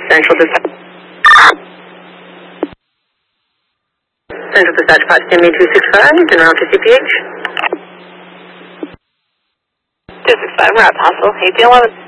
Central Dispatch. Central Dispatch, Potsdam 265, and route to CPH. 265, we're at Apostle, 1811.